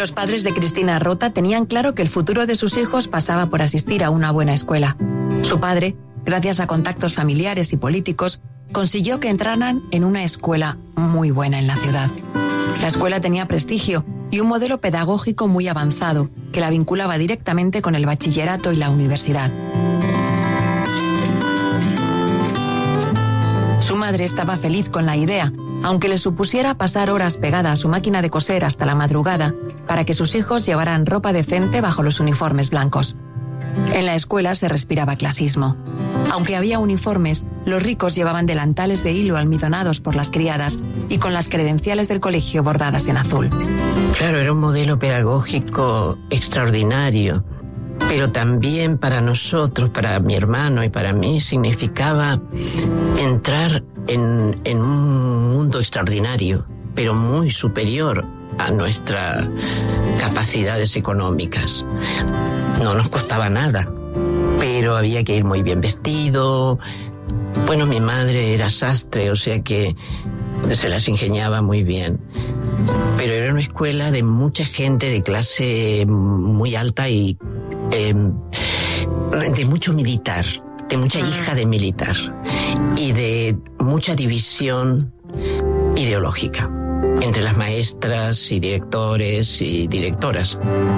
Los padres de Cristina Rota tenían claro que el futuro de sus hijos pasaba por asistir a una buena escuela. Su padre, gracias a contactos familiares y políticos, consiguió que entraran en una escuela muy buena en la ciudad. La escuela tenía prestigio y un modelo pedagógico muy avanzado que la vinculaba directamente con el bachillerato y la universidad. Su madre estaba feliz con la idea, aunque le supusiera pasar horas pegada a su máquina de coser hasta la madrugada para que sus hijos llevaran ropa decente bajo los uniformes blancos. En la escuela se respiraba clasismo. Aunque había uniformes, los ricos llevaban delantales de hilo almidonados por las criadas y con las credenciales del colegio bordadas en azul. Claro, era un modelo pedagógico extraordinario, pero también para nosotros, para mi hermano y para mí, significaba entrar en un mundo extraordinario, pero muy superior a nuestras capacidades económicas. No nos costaba nada, pero había que ir muy bien vestido. Bueno, mi madre era sastre, o sea que se las ingeniaba muy bien. Pero era una escuela de mucha gente de clase muy alta y de mucho militar, de mucha hija de militar y de mucha división ideológica entre las maestras y directores y directoras.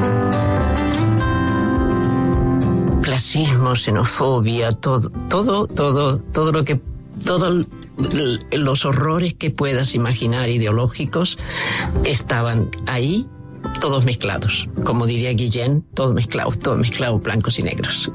Clasismo, xenofobia, todos los horrores que puedas imaginar ideológicos estaban ahí, todos mezclados. Como diría Guillén, todo mezclado, blancos y negros.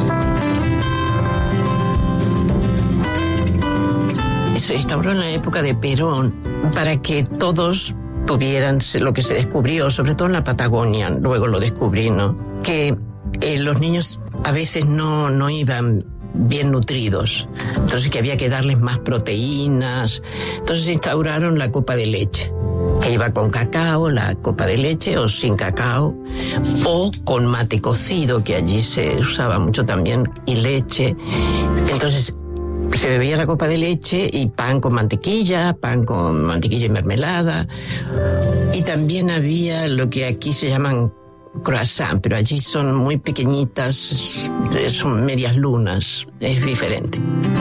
Se instauró en la época de Perón para que todos tuvieran lo que se descubrió, sobre todo en la Patagonia, luego lo descubrí, ¿no? Que los niños a veces no iban bien nutridos, entonces que había que darles más proteínas. Entonces instauraron la copa de leche, que iba con cacao, la copa de leche, o sin cacao, o con mate cocido, que allí se usaba mucho también, y leche. Entonces se bebía la copa de leche y pan con mantequilla y mermelada. Y también había lo que aquí se llaman croissant, pero allí son muy pequeñitas, son medias lunas, es diferente.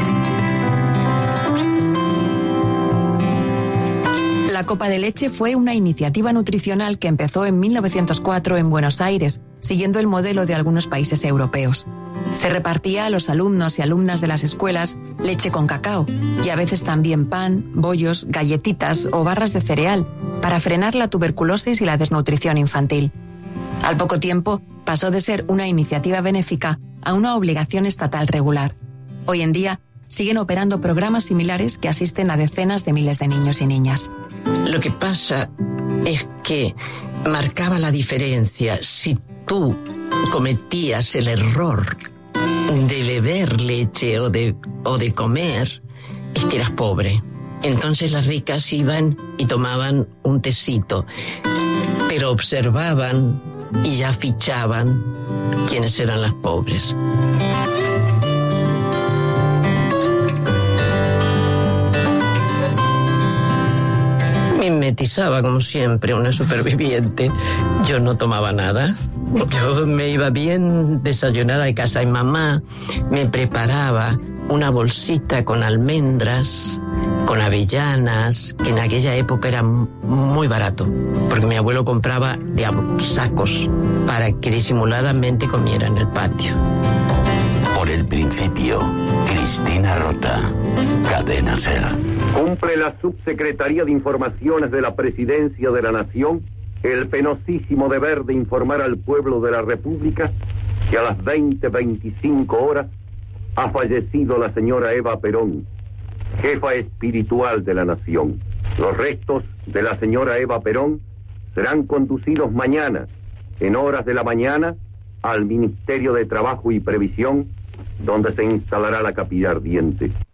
La copa de leche fue una iniciativa nutricional que empezó en 1904 en Buenos Aires, siguiendo el modelo de algunos países europeos. Se repartía a los alumnos y alumnas de las escuelas leche con cacao y a veces también pan, bollos, galletitas o barras de cereal para frenar la tuberculosis y la desnutrición infantil. Al poco tiempo, pasó de ser una iniciativa benéfica a una obligación estatal regular. Hoy en día, siguen operando programas similares que asisten a decenas de miles de niños y niñas. Lo que pasa es que marcaba la diferencia. Si tú cometías el error de beber leche o de comer, es que eras pobre. Entonces las ricas iban y tomaban un tecito, pero observaban y ya fichaban quiénes eran las pobres. Mimetizaba, como siempre, una superviviente. Yo no tomaba nada. Yo me iba bien desayunada de casa y mamá me preparaba una bolsita con almendras, con avellanas, que en aquella época era muy barato, porque mi abuelo compraba de sacos para que disimuladamente comiera en el patio. Por el principio, Cristina Rota, Cadena SER. Cumple la Subsecretaría de Informaciones de la Presidencia de la Nación el penosísimo deber de informar al pueblo de la República que a las 20:25 horas ha fallecido la señora Eva Perón, jefa espiritual de la nación. Los restos de la señora Eva Perón serán conducidos mañana, en horas de la mañana, al Ministerio de Trabajo y Previsión, donde se instalará la capilla ardiente.